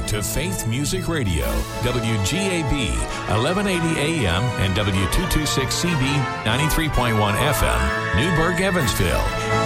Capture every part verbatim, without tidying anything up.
to Faith Music Radio, W G A B, eleven eighty A M and W two twenty-six C B, ninety-three point one F M, Newburgh, Evansville.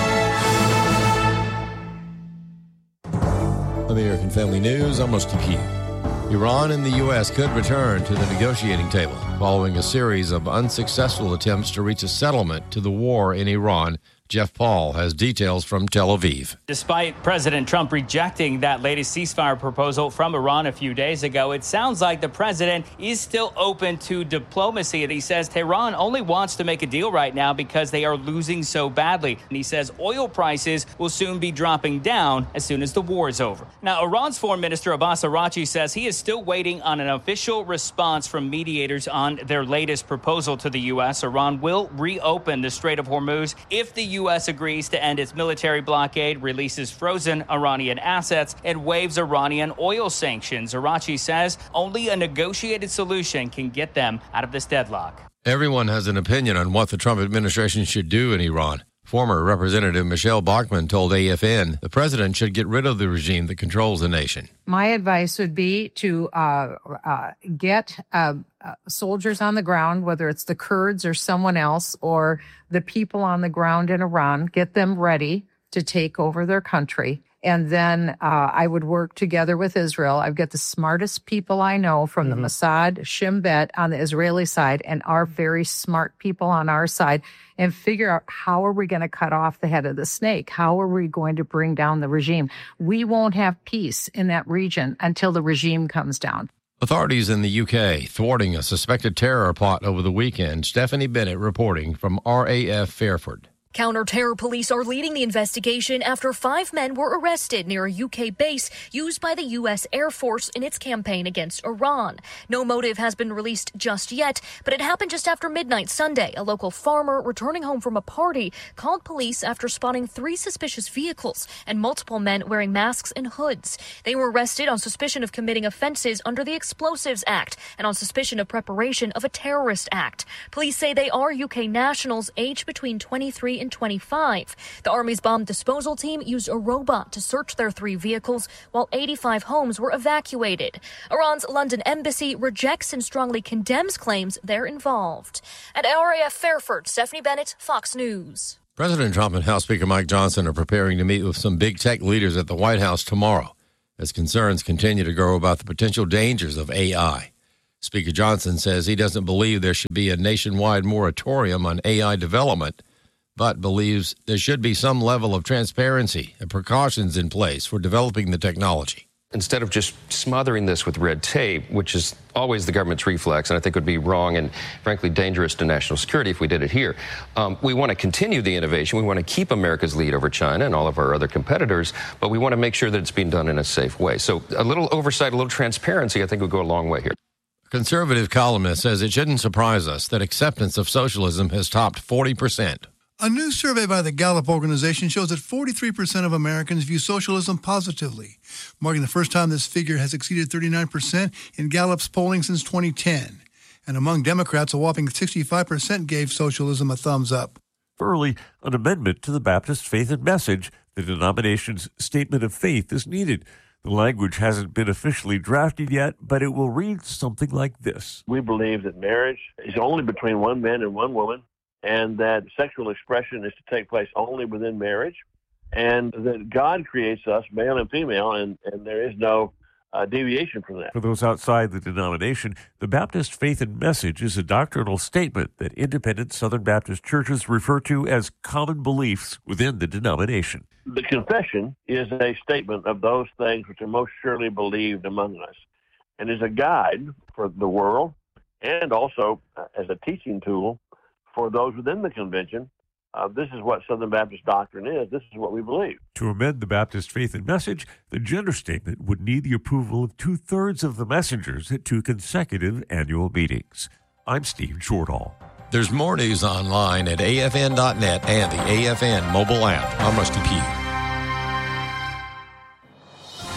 American Family News, I'm Rusty Pugh. Iran and the U S could return to the negotiating table following a series of unsuccessful attempts to reach a settlement to the war in Iran. Jeff Paul has details from Tel Aviv. Despite President Trump rejecting that latest ceasefire proposal from Iran a few days ago, it sounds like the president is still open to diplomacy. And he says Tehran only wants to make a deal right now because they are losing so badly. And he says oil prices will soon be dropping down as soon as the war is over. Now, Iran's Foreign Minister Abbas Araghchi says he is still waiting on an official response from mediators on their latest proposal to the U S. Iran will reopen the Strait of Hormuz if the U S agrees to end its military blockade, releases frozen Iranian assets, and waives Iranian oil sanctions. Araghchi says only a negotiated solution can get them out of this deadlock. Everyone has an opinion on what the Trump administration should do in Iran. Former Representative Michelle Bachmann told A F N the president should get rid of the regime that controls the nation. My advice would be to uh, uh, get uh, uh, soldiers on the ground, whether it's the Kurds or someone else, or the people on the ground in Iran, get them ready to take over their country. And then uh, I would work together with Israel. I've got the smartest people I know from mm-hmm. the Mossad, Shin Bet on the Israeli side, and our very smart people on our side, and figure out how are we going to cut off the head of the snake? How are we going to bring down the regime? We won't have peace in that region until the regime comes down. Authorities in the U K thwarting a suspected terror plot over the weekend. Stephanie Bennett reporting from R A F Fairford. Counter-terror police are leading the investigation after five men were arrested near a U K base used by the U S Air Force in its campaign against Iran. No motive has been released just yet, but it happened just after midnight Sunday. A local farmer returning home from a party called police after spotting three suspicious vehicles and multiple men wearing masks and hoods. They were arrested on suspicion of committing offenses under the Explosives Act and on suspicion of preparation of a terrorist act. Police say they are U K nationals aged between twenty-three and twenty-five. The Army's bomb disposal team used a robot to search their three vehicles while eighty-five homes were evacuated. Iran's London embassy rejects and strongly condemns claims they're involved. At R A F Fairford, Stephanie Bennett, Fox News. President Trump and House Speaker Mike Johnson are preparing to meet with some big tech leaders at the White House tomorrow as concerns continue to grow about the potential dangers of A I. Speaker Johnson says he doesn't believe there should be a nationwide moratorium on A I development, but believes there should be some level of transparency and precautions in place for developing the technology. Instead of just smothering this with red tape, which is always the government's reflex, and I think would be wrong and frankly dangerous to national security if we did it here, um, we want to continue the innovation. We want to keep America's lead over China and all of our other competitors, but we want to make sure that it's being done in a safe way. So a little oversight, a little transparency, I think would go a long way here. A conservative columnist says it shouldn't surprise us that acceptance of socialism has topped forty percent. A new survey by the Gallup organization shows that forty-three percent of Americans view socialism positively, marking the first time this figure has exceeded thirty-nine percent in Gallup's polling since twenty ten. And among Democrats, a whopping sixty-five percent gave socialism a thumbs up. Early, an amendment to the Baptist Faith and Message, the denomination's statement of faith, is needed. The language hasn't been officially drafted yet, but it will read something like this. We believe that marriage is only between one man and one woman, and that sexual expression is to take place only within marriage, and that God creates us male and female, and, and there is no uh, deviation from that. For those outside the denomination, the Baptist Faith and Message is a doctrinal statement that independent Southern Baptist churches refer to as common beliefs within the denomination. The confession is a statement of those things which are most surely believed among us, and is a guide for the world, and also uh, as a teaching tool for those within the convention. Uh, this is what Southern Baptist doctrine is. This is what we believe. To amend the Baptist Faith and Message, the gender statement would need the approval of two-thirds of the messengers at two consecutive annual meetings. I'm Steve Shortall. There's more news online at A F N dot net and the A F N mobile app. I'm Rusty Pugh.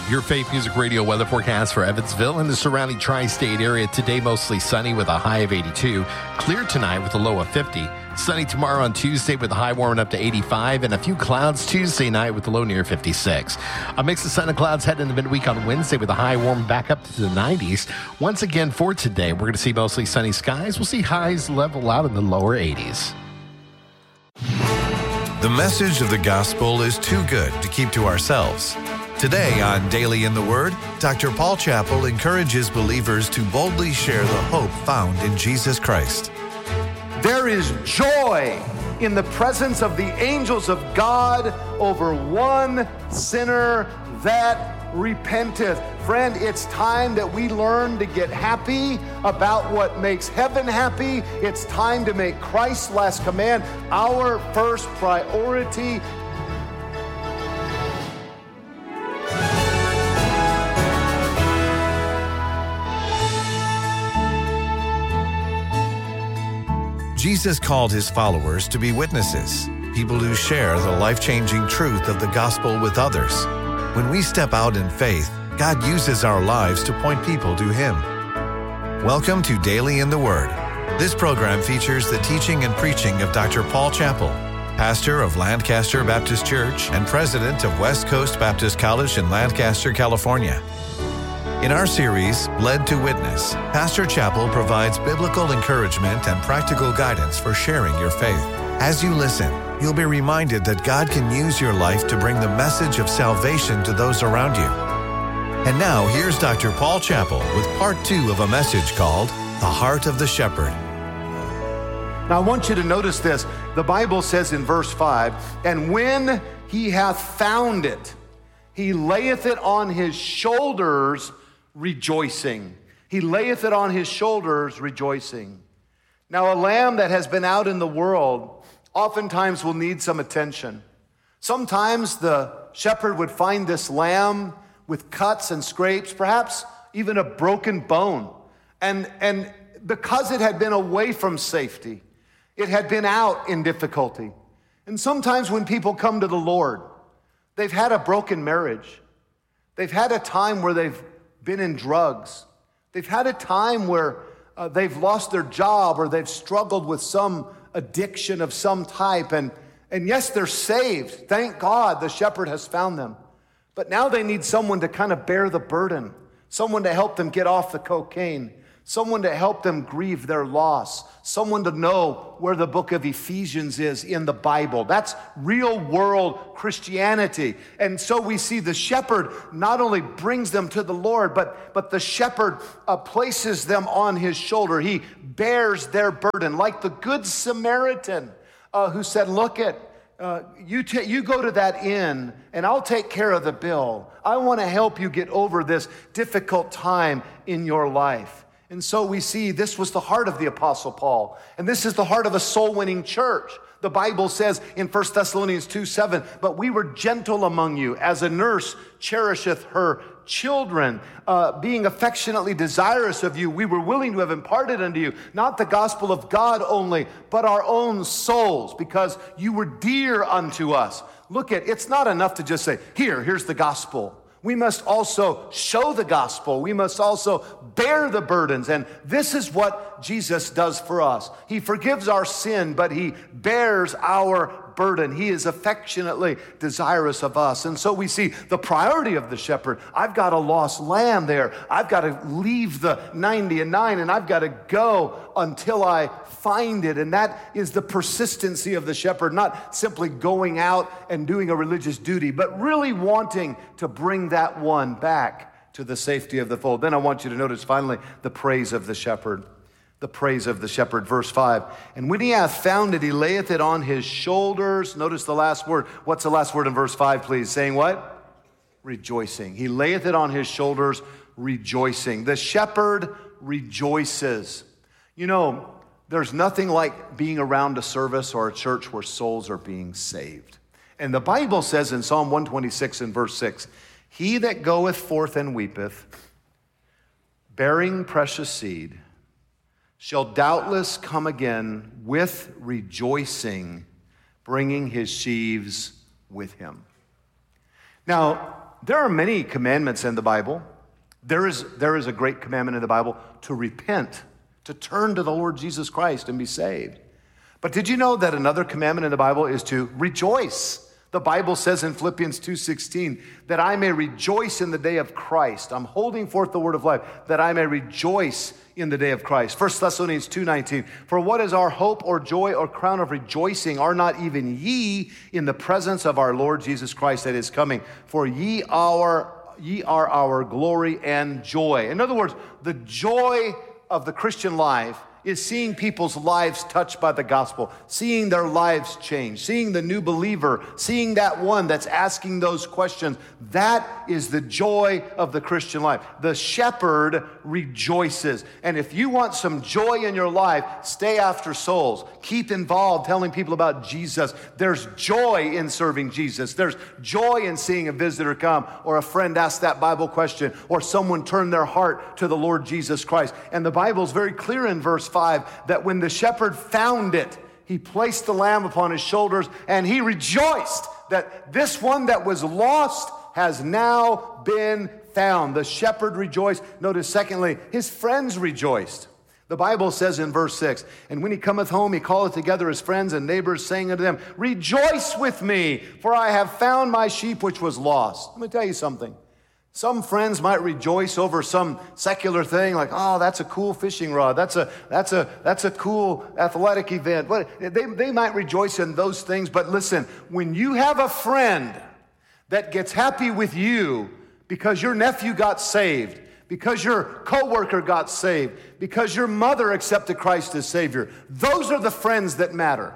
Your Faith Music Radio weather forecast for Evansville and the surrounding tri-state area. Today, mostly sunny with a high of eighty-two. Clear tonight with a low of fifty. Sunny tomorrow on Tuesday with a high warming up to eighty-five. And a few clouds Tuesday night with a low near fifty-six. A mix of sun and clouds heading into midweek on Wednesday with a high warming back up to the nineties. Once again for today, we're going to see mostly sunny skies. We'll see highs level out in the lower eighties. The message of the gospel is too good to keep to ourselves. Today on Daily in the Word, Doctor Paul Chappell encourages believers to boldly share the hope found in Jesus Christ. There is joy in the presence of the angels of God over one sinner that repenteth. Friend, it's time that we learn to get happy about what makes heaven happy. It's time to make Christ's last command our first priority. Jesus called his followers to be witnesses, people who share the life-changing truth of the gospel with others. When we step out in faith, God uses our lives to point people to him. Welcome to Daily in the Word. This program features the teaching and preaching of Doctor Paul Chappell, pastor of Lancaster Baptist Church and president of West Coast Baptist College in Lancaster, California. In our series, Led to Witness, Pastor Chappell provides biblical encouragement and practical guidance for sharing your faith. As you listen, you'll be reminded that God can use your life to bring the message of salvation to those around you. And now, here's Doctor Paul Chappell with part two of a message called The Heart of the Shepherd. Now, I want you to notice this. The Bible says in verse five, and when he hath found it, he layeth it on his shoulders, rejoicing. He layeth it on his shoulders, rejoicing. Now, a lamb that has been out in the world oftentimes will need some attention. Sometimes the shepherd would find this lamb with cuts and scrapes, perhaps even a broken bone. And, and because it had been away from safety, it had been out in difficulty. And sometimes when people come to the Lord, they've had a broken marriage. They've had a time where they've been in drugs. They've had a time where uh, they've lost their job or they've struggled with some addiction of some type. And, and yes, they're saved. Thank God the shepherd has found them. But now they need someone to kind of bear the burden, someone to help them get off the cocaine, someone to help them grieve their loss, someone to know where the book of Ephesians is in the Bible. That's real world Christianity. And so we see the shepherd not only brings them to the Lord, but, but the shepherd uh, places them on his shoulder. He bears their burden, like the Good Samaritan uh, who said, look at, uh, you, t- you go to that inn and I'll take care of the bill. I want to help you get over this difficult time in your life. And so we see this was the heart of the Apostle Paul. And this is the heart of a soul-winning church. The Bible says in First Thessalonians two seven, but we were gentle among you, as a nurse cherisheth her children, uh, being affectionately desirous of you. We were willing to have imparted unto you, not the gospel of God only, but our own souls, because you were dear unto us. Look at, it's not enough to just say, here, here's the gospel. We must also show the gospel. We must also bear the burdens. And this is what Jesus does for us. He forgives our sin, but he bears our burden. He is affectionately desirous of us. And so we see the priority of the shepherd. I've got a lost lamb there. I've got to leave the ninety and nine, and I've got to go until I find it. And that is the persistency of the shepherd, not simply going out and doing a religious duty, but really wanting to bring that one back to the safety of the fold. Then I want you to notice finally the praise of the shepherd. The praise of the shepherd, verse five. And when he hath found it, he layeth it on his shoulders. Notice the last word. What's the last word in verse five, please? Saying what? Rejoicing. He layeth it on his shoulders, rejoicing. The shepherd rejoices. You know, there's nothing like being around a service or a church where souls are being saved. And the Bible says in Psalm one twenty-six and verse six, he that goeth forth and weepeth, bearing precious seed, shall doubtless come again with rejoicing, bringing his sheaves with him. Now, there are many commandments in the Bible. There is, there is a great commandment in the Bible to repent, to turn to the Lord Jesus Christ and be saved. But did you know that another commandment in the Bible is to rejoice? The Bible says in Philippians two sixteen that I may rejoice in the day of Christ. I'm holding forth the word of life, that I may rejoice in the day of Christ. First Thessalonians two nineteen, for what is our hope or joy or crown of rejoicing? Are not even ye in the presence of our Lord Jesus Christ that is coming? For ye are, ye are our glory and joy. In other words, the joy of the Christian life is seeing people's lives touched by the gospel, seeing their lives change, seeing the new believer, seeing that one that's asking those questions. That is the joy of the Christian life. The shepherd rejoices. And if you want some joy in your life, stay after souls. Keep involved telling people about Jesus. There's joy in serving Jesus. There's joy in seeing a visitor come, or a friend ask that Bible question, or someone turn their heart to the Lord Jesus Christ. And the Bible's very clear in verse five that when the shepherd found it, he placed the lamb upon his shoulders and he rejoiced that this one that was lost has now been found. The shepherd rejoiced. Notice, secondly, his friends rejoiced. The Bible says in verse six, and when he cometh home, he calleth together his friends and neighbors, saying unto them, rejoice with me, for I have found my sheep which was lost. Let me tell you something. Some friends might rejoice over some secular thing, like, oh, that's a cool fishing rod. That's a that's a that's a cool athletic event. But they, they might rejoice in those things. But listen, when you have a friend that gets happy with you because your nephew got saved, because your coworker got saved, because your mother accepted Christ as Savior, those are the friends that matter.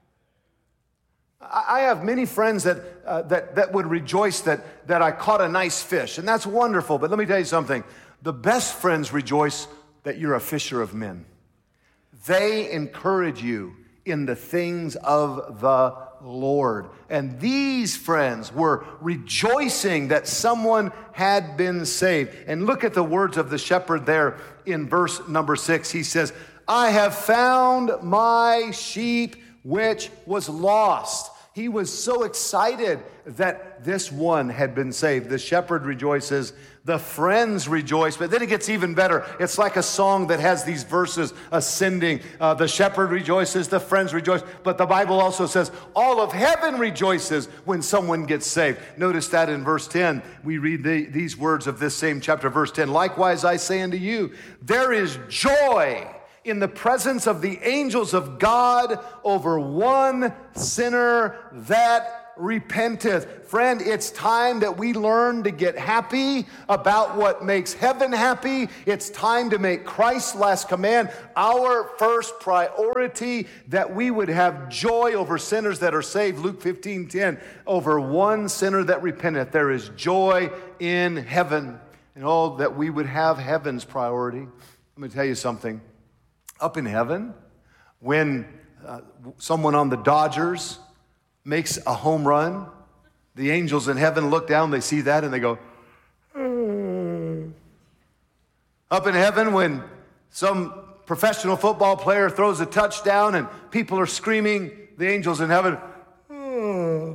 I have many friends that, uh, that, that would rejoice that, that I caught a nice fish, and that's wonderful. But let me tell you something. The best friends rejoice that you're a fisher of men. They encourage you in the things of the Lord. And these friends were rejoicing that someone had been saved. And look at the words of the shepherd there in verse number six. He says, I have found my sheep which was lost. He was so excited that this one had been saved. The shepherd rejoices, the friends rejoice, but then it gets even better. It's like a song that has these verses ascending. Uh, the shepherd rejoices, the friends rejoice, but the Bible also says all of heaven rejoices when someone gets saved. Notice that in verse ten, we read the, these words of this same chapter, verse ten. Likewise I say unto you, there is joy in the presence of the angels of God over one sinner that repenteth. Friend, it's time that we learn to get happy about what makes heaven happy. It's time to make Christ's last command our first priority, that we would have joy over sinners that are saved. Luke fifteen ten, over one sinner that repenteth. There is joy in heaven. And oh, that we would have heaven's priority. Let me tell you something. Up in heaven, when uh, someone on the Dodgers makes a home run, the angels in heaven look down, they see that, and they go, mm. Up in heaven, when some professional football player throws a touchdown and people are screaming, the angels in heaven, mm.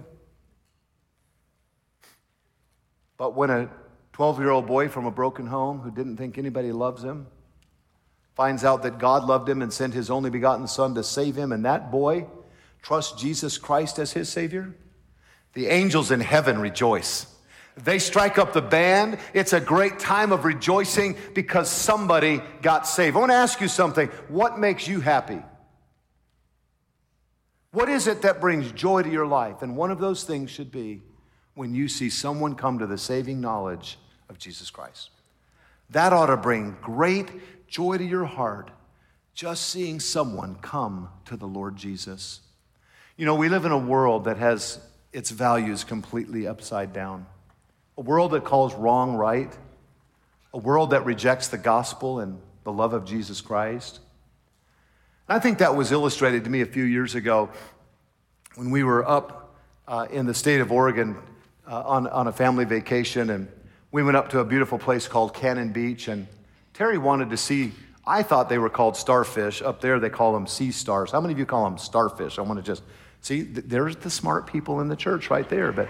But when a twelve-year-old boy from a broken home who didn't think anybody loves him finds out that God loved him and sent his only begotten son to save him, and that boy trusts Jesus Christ as his Savior, the angels in heaven rejoice. They strike up the band. It's a great time of rejoicing because somebody got saved. I want to ask you something. What makes you happy? What is it that brings joy to your life? And one of those things should be when you see someone come to the saving knowledge of Jesus Christ. That ought to bring great joy to your heart, just seeing someone come to the Lord Jesus. You know, we live in a world that has its values completely upside down. A world that calls wrong right. A world that rejects the gospel and the love of Jesus Christ. And I think that was illustrated to me a few years ago when we were up uh, in the state of Oregon uh, on, on a family vacation, and we went up to a beautiful place called Cannon Beach, and Terry wanted to see, I thought they were called starfish. Up there, they call them sea stars. How many of you call them starfish? I want to just, see, there's the smart people in the church right there. But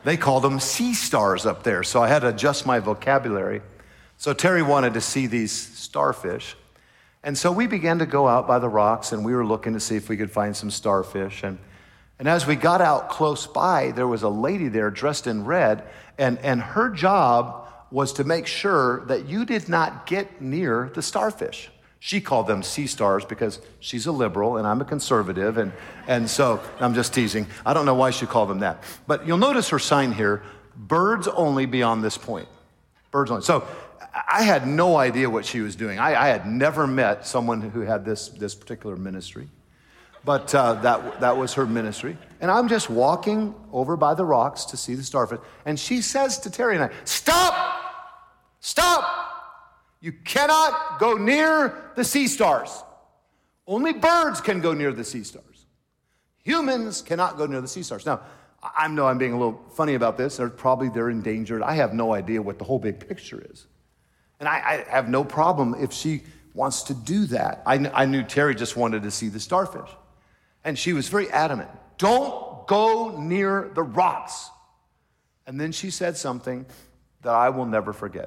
They called them sea stars up there, so I had to adjust my vocabulary. So Terry wanted to see these starfish. And so we began to go out by the rocks, and we were looking to see if we could find some starfish. And, and as we got out close by, there was a lady there dressed in red, and, and her job was to make sure that you did not get near the starfish. She called them sea stars because she's a liberal and I'm a conservative, and, and so I'm just teasing. I don't know why she called them that. But you'll notice her sign here, birds only beyond this point. Birds only. So I had no idea what she was doing. I, I had never met someone who had this, this particular ministry, but uh, that, that was her ministry. And I'm just walking over by the rocks to see the starfish, and she says to Terry and I, stop! Stop! You cannot go near the sea stars. Only birds can go near the sea stars. Humans cannot go near the sea stars. Now, I know I'm being a little funny about this. They're probably they're endangered. I have no idea what the whole big picture is. And I, I have no problem if she wants to do that. I, I knew Terry just wanted to see the starfish. And she was very adamant. Don't go near the rocks. And then she said something that I will never forget.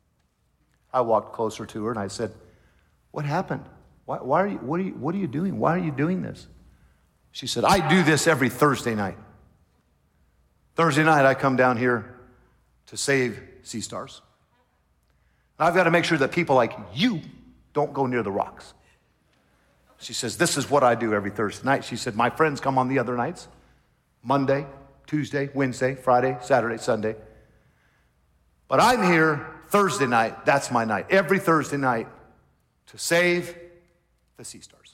I walked closer to her and I said, what happened? Why, why are you, what are you, what are you doing? Why are you doing this? She said, I do this every Thursday night. Thursday night, I come down here to save sea stars. And I've got to make sure that people like you don't go near the rocks. She says, this is what I do every Thursday night. She said, my friends come on the other nights, Monday, Tuesday, Wednesday, Friday, Saturday, Sunday. But I'm here Thursday night, that's my night, every Thursday night to save the sea stars.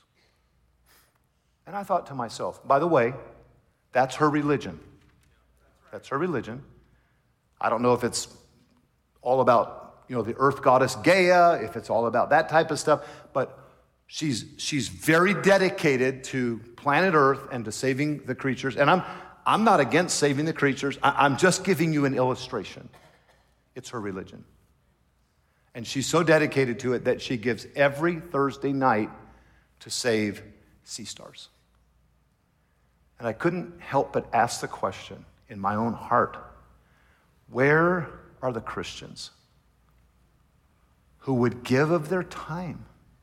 And I thought to myself, by the way, that's her religion. That's her religion. I don't know if it's all about, you know, the earth goddess Gaia, if it's all about that type of stuff, but she's she's very dedicated to planet Earth and to saving the creatures. And I'm I'm not against saving the creatures. I, I'm just giving you an illustration. It's her religion. And she's so dedicated to it that she gives every Thursday night to save sea stars. And I couldn't help but ask the question in my own heart, where are the Christians who would give of their time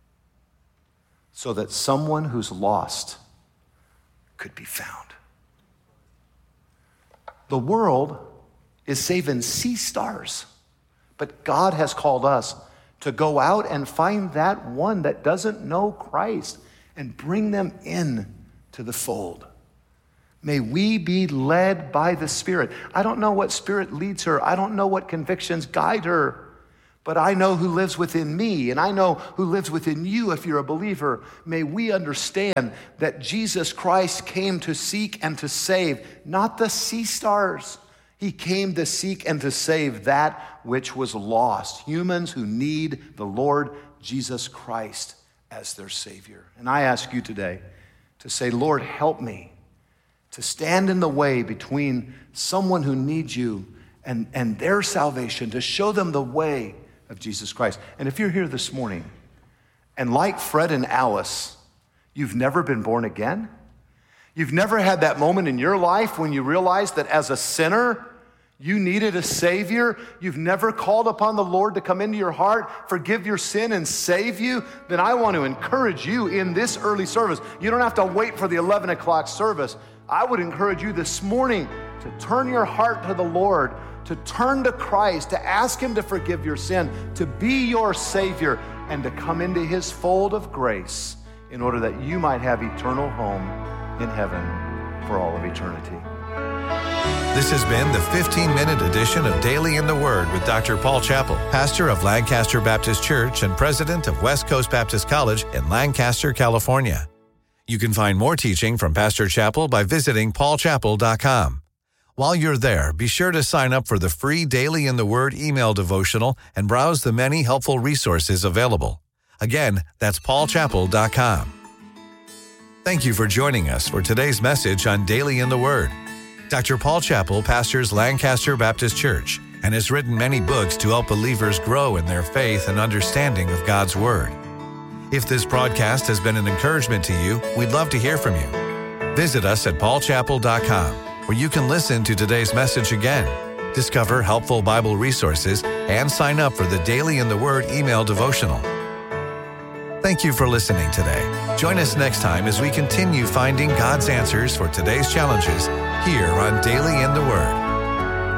so that someone who's lost could be found? The world is saving sea stars. But God has called us to go out and find that one that doesn't know Christ and bring them in to the fold. May we be led by the Spirit. I don't know what Spirit leads her. I don't know what convictions guide her. But I know who lives within me, and I know who lives within you if you're a believer. May we understand that Jesus Christ came to seek and to save, not the sea stars. He came to seek and to save that which was lost. Humans who need the Lord Jesus Christ as their Savior. And I ask you today to say, Lord, help me to stand in the way between someone who needs you and, and their salvation, to show them the way of Jesus Christ. And if you're here this morning, and like Fred and Alice, you've never been born again, you've never had that moment in your life when you realized that as a sinner, you needed a Savior. You've never called upon the Lord to come into your heart, forgive your sin, and save you. Then I want to encourage you in this early service. You don't have to wait for the eleven o'clock service. I would encourage you this morning to turn your heart to the Lord, to turn to Christ, to ask Him to forgive your sin, to be your Savior, and to come into His fold of grace in order that you might have eternal home in heaven for all of eternity. This has been the fifteen-minute edition of Daily in the Word with Doctor Paul Chappell, pastor of Lancaster Baptist Church and president of West Coast Baptist College in Lancaster, California. You can find more teaching from Pastor Chappell by visiting paul chappell dot com. While you're there, be sure to sign up for the free Daily in the Word email devotional and browse the many helpful resources available. Again, that's paul chappell dot com. Thank you for joining us for today's message on Daily in the Word. Doctor Paul Chappell pastors Lancaster Baptist Church and has written many books to help believers grow in their faith and understanding of God's Word. If this broadcast has been an encouragement to you, we'd love to hear from you. Visit us at paul chappell dot com where you can listen to today's message again, discover helpful Bible resources, and sign up for the Daily in the Word email devotional. Thank you for listening today. Join us next time as we continue finding God's answers for today's challenges here on Daily in the Word.